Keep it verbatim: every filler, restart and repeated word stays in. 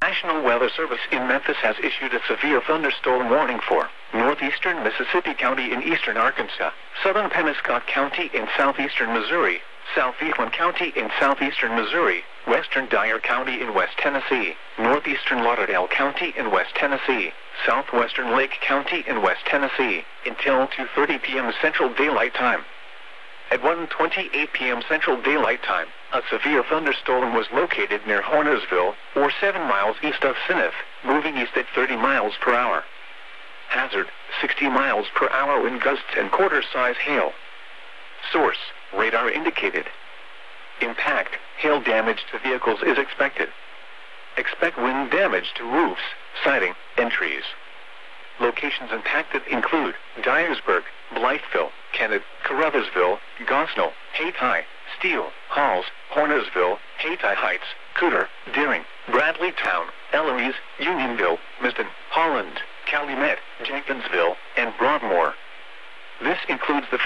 National Weather Service in Memphis has issued a severe thunderstorm warning for northeastern Mississippi County in eastern Arkansas, southern Penobscot County in southeastern Missouri, southeastern County in southeastern Missouri, western Dyer County in West Tennessee, northeastern Lauderdale County in West Tennessee, southwestern Lake County in West Tennessee, until two thirty p m Central Daylight Time. At one twenty-eight p m Central Daylight Time, a severe thunderstorm was located near Hornersville, or seven miles east of Senef, moving east at thirty miles per hour. Hazard, sixty miles per hour wind gusts and quarter-size hail. Source, radar indicated. Impact, hail damage to vehicles is expected. Expect wind damage to roofs, siding, and trees. Locations impacted include Dyersburg, Blytheville, Kennett, Caruthersville, Gosnell, Hayti, Steele, Halls, Hornersville, Hayti Heights, Cooter, Deering, Bradleytown, Eloise, Unionville, Miston, Holland, Calumet, Jenkinsville, and Broadmoor. This includes the